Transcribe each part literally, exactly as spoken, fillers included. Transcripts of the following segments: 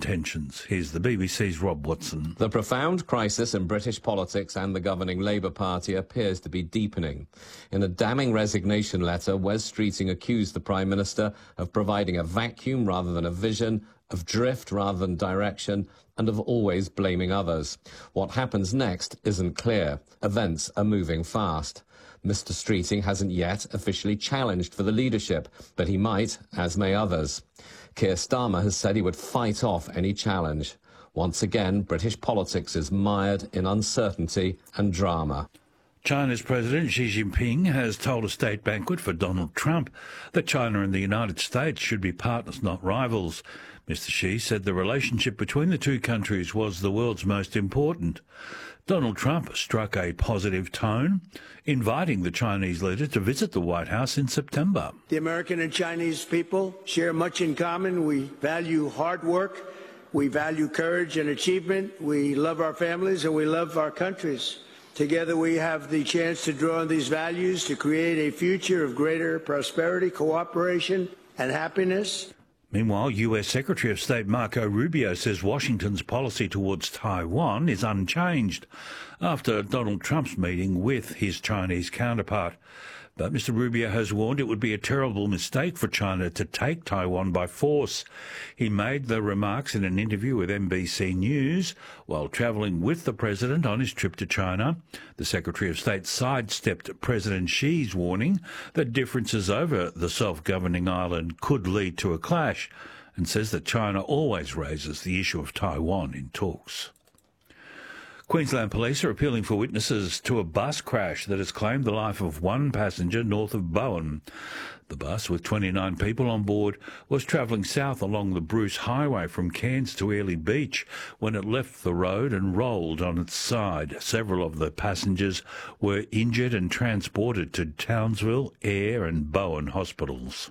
tensions. Here's the B B C's Rob Watson. The profound crisis in British politics and the governing Labour Party appears to be deepening. In a damning resignation letter, Wes Streeting accused the Prime Minister of providing a vacuum rather than a vision, of drift rather than direction, and of always blaming others. What happens next isn't clear. Events are moving fast. Mister Streeting hasn't yet officially challenged for the leadership, but he might, as may others. Keir Starmer has said he would fight off any challenge. Once again, British politics is mired in uncertainty and drama. China's President Xi Jinping has told a state banquet for Donald Trump that China and the United States should be partners, not rivals. Mister Xi said the relationship between the two countries was the world's most important. Donald Trump struck a positive tone, inviting the Chinese leader to visit the White House in September. The American and Chinese people share much in common. We value hard work, we value courage and achievement, we love our families and we love our countries. Together we have the chance to draw on these values to create a future of greater prosperity, cooperation and happiness. Meanwhile, U S Secretary of State Marco Rubio says Washington's policy towards Taiwan is unchanged after Donald Trump's meeting with his Chinese counterpart. But Mister Rubio has warned it would be a terrible mistake for China to take Taiwan by force. He made the remarks in an interview with N B C News while travelling with the president on his trip to China. The Secretary of State sidestepped President Xi's warning that differences over the self-governing island could lead to a clash, and says that China always raises the issue of Taiwan in talks. Queensland Police are appealing for witnesses to a bus crash that has claimed the life of one passenger north of Bowen. The bus, with twenty-nine people on board, was travelling south along the Bruce Highway from Cairns to Airlie Beach when it left the road and rolled on its side. Several of the passengers were injured and transported to Townsville, Ayr and Bowen hospitals.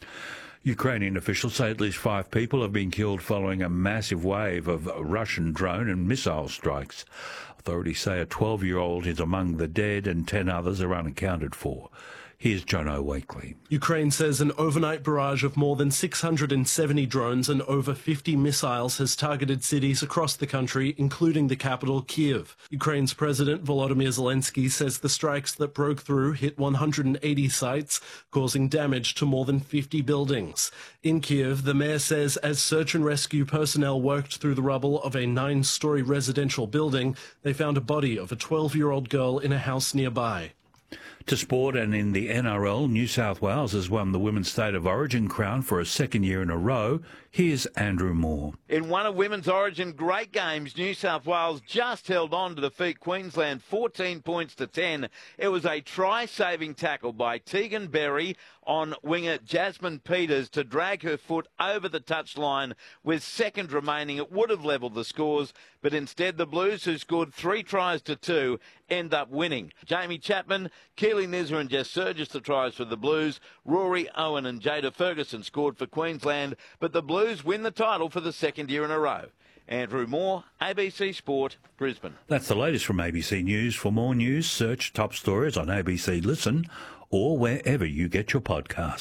Ukrainian officials say at least five people have been killed following a massive wave of Russian drone and missile strikes. Authorities say a twelve-year-old is among the dead and ten others are unaccounted for. Here's Jono Wakely. Ukraine says an overnight barrage of more than six hundred seventy drones and over fifty missiles has targeted cities across the country, including the capital, Kyiv. Ukraine's President Volodymyr Zelensky says the strikes that broke through hit one hundred eighty sites, causing damage to more than fifty buildings. In Kyiv, the mayor says as search and rescue personnel worked through the rubble of a nine-storey residential building, they found a body of a twelve-year-old girl in a house nearby. To sport, and in the N R L, New South Wales has won the Women's State of Origin crown for a second year in a row. Here's Andrew Moore. In one of Women's Origin great games, New South Wales just held on to defeat Queensland fourteen points to ten. It was a try-saving tackle by Tegan Berry on winger Jasmine Peters to drag her foot over the touchline. With seconds remaining, it would have levelled the scores, but instead the Blues, who scored three tries to two, end up winning. Jamie Chapman, Keely Nizza and Jess Surgis the tries for the Blues. Rory Owen and Jada Ferguson scored for Queensland, but the Blues win the title for the second year in a row. Andrew Moore, A B C Sport, Brisbane. That's the latest from A B C News. For more news, search Top Stories on A B C Listen or wherever you get your podcasts.